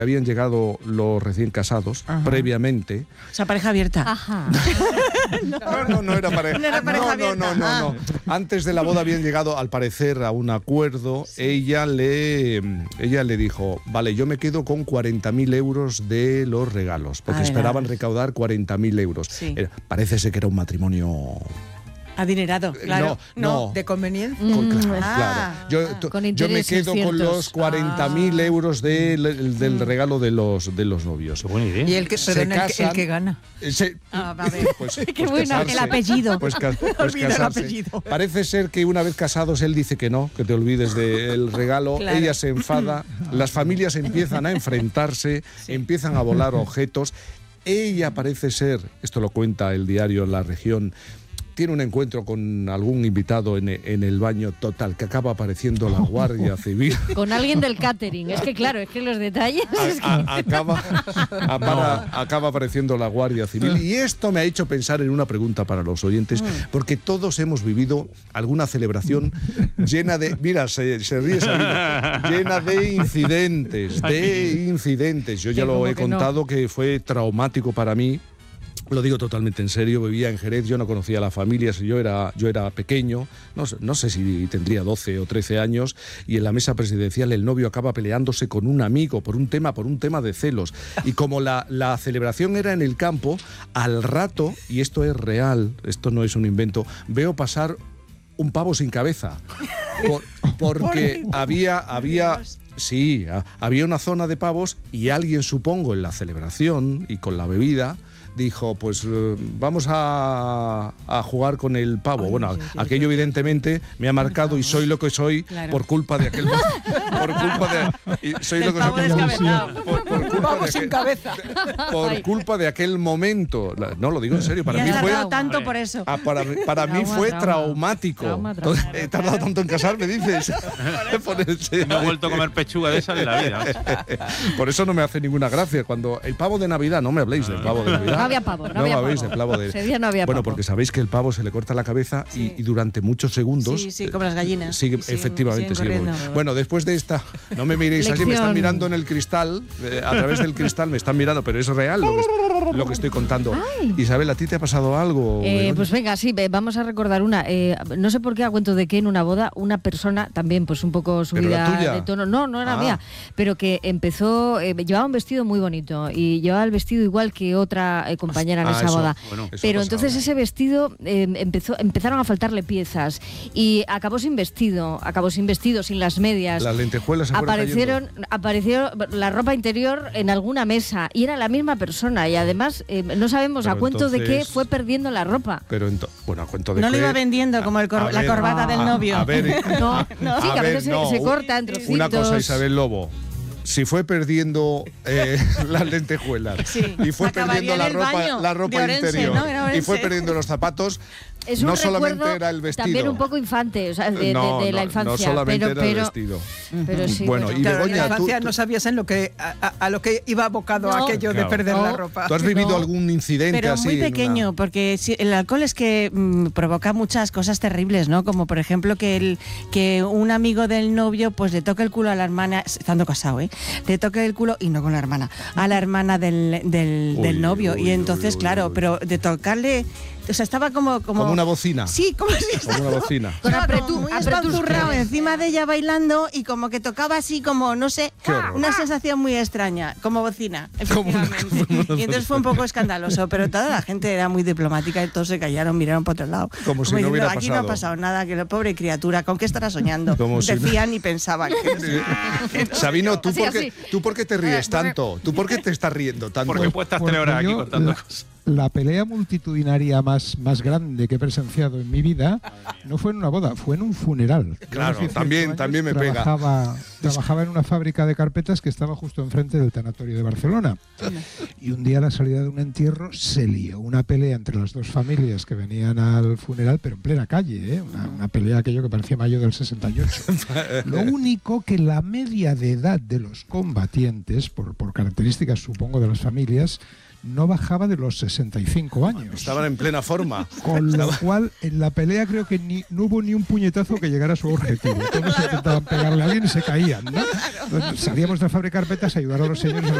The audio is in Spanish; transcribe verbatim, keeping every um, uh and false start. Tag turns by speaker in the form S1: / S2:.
S1: habían llegado los recién casados. Ajá. Previamente.
S2: O sea, pareja abierta.
S3: Ajá.
S1: no, no, no era pareja.
S2: No era pareja
S1: no,
S2: abierta.
S1: No, no, no,
S2: ah.
S1: no. Antes de la boda habían llegado, al parecer, a un acuerdo. Sí. Ella le ella le dijo, vale, yo me quedo con cuarenta mil euros de los regalos, porque ah, esperaban recaudar cuarenta mil euros. Sí. Era, parece ser que era un matrimonio...
S2: Adinerado, claro.
S1: No, no.
S2: no. ¿De conveniencia?
S1: Mm. Claro, ah, claro. Yo,
S3: ah, con
S1: yo me quedo
S3: ciertos.
S1: con los cuarenta mil ah. euros de, del, del regalo de los, de los novios.
S4: Qué buena idea.
S2: Y el que, pero en el, que, el que gana.
S1: Se,
S2: ah, va a ver.
S1: Pues,
S3: Qué
S1: pues
S3: bueno,
S1: casarse,
S3: el apellido.
S1: Pues, ca, pues
S2: Olvida el apellido.
S1: Parece ser que una vez casados él dice que no, que te olvides del regalo. Claro. Ella se enfada, las familias empiezan a enfrentarse, sí. empiezan a volar objetos. Ella parece ser, esto lo cuenta el diario La Región, tiene un encuentro con algún invitado en, en el baño, total, que acaba apareciendo la Guardia Civil.
S3: Con alguien del catering. Es que claro, es que los detalles...
S1: A,
S3: es que...
S1: a, acaba, a, para, acaba apareciendo la Guardia Civil. Y esto me ha hecho pensar en una pregunta para los oyentes, porque todos hemos vivido alguna celebración llena de... Mira, se, se ríe Sabina, llena de incidentes, de incidentes. Yo ya lo he contado, que fue traumático para mí. Lo digo totalmente en serio, vivía en Jerez, yo no conocía a la familia, yo era, yo era pequeño, no, no sé si tendría doce o trece años, y en la mesa presidencial el novio acaba peleándose con un amigo por un tema, por un tema de celos. Y como la, la celebración era en el campo, al rato, y esto es real, esto no es un invento, veo pasar un pavo sin cabeza. Por, porque había... había sí, había una zona de pavos y alguien, supongo, en la celebración y con la bebida... dijo, pues uh, vamos a, a jugar con el pavo. Ay, bueno, sí, sí, aquello sí. evidentemente me ha marcado y soy lo que soy claro. por culpa de aquel... por culpa de... Y soy lo que soy por, por, por culpa de aquel,
S2: cabeza.
S1: Por culpa de aquel momento. No, lo digo en serio. Para
S2: y
S1: mí fue...
S2: tanto por eso.
S1: Ah, para para trauma, mí fue trauma. traumático. Trauma, trauma. He tardado tanto en casarme, dices.
S4: No he vuelto a comer pechuga de esa de la vida.
S1: Por eso no me hace ninguna gracia. Cuando el pavo de Navidad, no me habléis del pavo de Navidad.
S3: No había pavo, no,
S1: no
S3: había
S1: habéis
S3: pavo.
S1: De pavo de...
S3: Ese día no había
S1: bueno,
S3: pavo.
S1: porque sabéis que el pavo se le corta la cabeza sí. y, y durante muchos segundos...
S2: Sí, sí, como las gallinas.
S1: Sigue,
S2: sí,
S1: efectivamente, sigue. Bueno, después de esta... No me miréis
S3: Lección.
S1: así, me están mirando en el cristal, eh, a través del cristal me están mirando, pero es real lo que, lo que estoy contando. Ay. Isabel, ¿a ti te ha pasado algo?
S3: Eh, pues venga, sí, vamos a recordar una. Eh, no sé por qué, a cuento de que en una boda, una persona, también pues un poco subida de tono, no, no era ah. mía, pero que empezó, eh, llevaba un vestido muy bonito y llevaba el vestido igual que otra eh, compañera en
S1: ah,
S3: esa
S1: eso,
S3: boda.
S1: Bueno,
S3: pero entonces ese vestido eh, empezó, empezaron a faltarle piezas y acabó sin vestido, acabó sin vestido, sin las medias.
S1: Las lentejuelas se
S3: aparecieron, apareció la ropa interior en alguna mesa y era la misma persona y además eh, no sabemos pero a cuento entonces, de qué fue perdiendo la ropa.
S1: Pero ento, bueno, a cuento de
S2: no
S1: qué,
S2: lo iba vendiendo como el cor, la ver, corbata a, del novio.
S1: A, a ver,
S3: no, no, sí, que a veces
S1: no,
S3: se, se corta en trocitos.
S1: Una cosa, Isabel Lobo. Si fue perdiendo eh, las lentejuelas
S2: sí.
S1: y fue perdiendo la ropa, la ropa Orense, interior ¿no? y fue perdiendo los zapatos,
S3: es un
S1: no solamente era el vestido.
S3: También un poco infante, o sea, de,
S1: no,
S3: de, de
S1: no,
S3: la infancia.
S1: No solamente
S3: pero,
S1: era el
S3: pero,
S1: vestido.
S3: Pero sí,
S1: bueno,
S3: pero,
S1: y
S2: claro,
S1: Begoña,
S2: en la infancia
S1: tú,
S2: no sabías en lo que, a, a lo que iba abocado no, aquello claro. de perder no, la ropa.
S1: ¿Tú has vivido
S3: no.
S1: algún incidente
S2: pero
S1: así?
S2: Pero muy pequeño,
S1: una...
S2: porque si, el alcohol es que mmm, provoca muchas cosas terribles, ¿no? Como por ejemplo que el que un amigo del novio pues le toque el culo a la hermana, estando casado, ¿eh? Le toque el culo, y no con la hermana, a la hermana del, del, uy, del novio. Uy, y entonces, uy, uy, claro, uy. pero de tocarle... O sea, estaba como... Como,
S1: como una bocina.
S2: Sí, como si
S1: Como una bocina.
S2: Con apretu, muy espanzurrado encima de ella bailando y como que tocaba así como, no sé, una sensación muy extraña, como bocina, efectivamente. Como, como y entonces fue un poco escandaloso, pero toda la gente era muy diplomática y todos se callaron, miraron para otro lado.
S1: Como,
S2: como
S1: si
S2: diciendo,
S1: no hubiera
S2: aquí
S1: pasado.
S2: no ha pasado nada, que la pobre criatura, ¿con qué estará soñando?
S1: Como
S2: Decían
S1: si...
S2: y pensaban. Que
S1: que no Sabino, ¿tú, así, por qué, ¿tú por qué te ríes tanto? ¿Tú por qué te estás riendo tanto?
S4: Porque puedes estar tres horas aquí contando
S5: la...
S4: cosas.
S5: La pelea multitudinaria más, más grande que he presenciado en mi vida no fue en una boda, fue en un funeral.
S1: Claro, también, también me
S5: trabajaba,
S1: pega.
S5: Trabajaba en una fábrica de carpetas que estaba justo enfrente del tanatorio de Barcelona. Y un día a la salida de un entierro se lió una pelea entre las dos familias que venían al funeral, pero en plena calle, ¿eh? una, una pelea aquello que parecía mayo del sesenta y ocho. Lo único que la media de edad de los combatientes, por, por características supongo de las familias, no bajaba de los sesenta y cinco años.
S1: Estaban en plena forma.
S5: Con lo cual, en la pelea creo que ni, no hubo ni un puñetazo que llegara a su objetivo. Todos intentaban pegarle a alguien y se caían, ¿no? Entonces, salíamos de la fábrica de carpetas a ayudar a los señores a